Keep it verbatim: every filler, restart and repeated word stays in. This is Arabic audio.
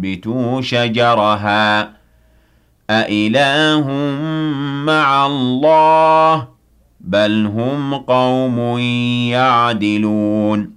تُنبِتُوا شَجَرَهَا أَإِلَٰهٌ مَّعَ اللَّهِ ۚ بَلْ هُمْ قَوْمٌ يَعْدِلُونَ